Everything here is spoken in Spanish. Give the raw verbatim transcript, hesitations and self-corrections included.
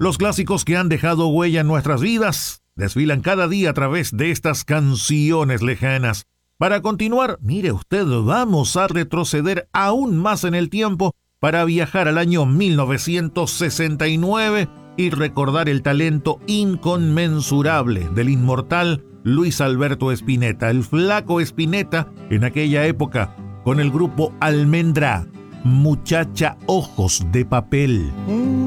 Los clásicos que han dejado huella en nuestras vidas desfilan cada día a través de estas canciones lejanas. Para continuar, mire usted, vamos a retroceder aún más en el tiempo para viajar al año mil novecientos sesenta y nueve y recordar el talento inconmensurable del inmortal Luis Alberto Spinetta, el Flaco Spinetta, en aquella época con el grupo Almendra, Muchacha Ojos de Papel.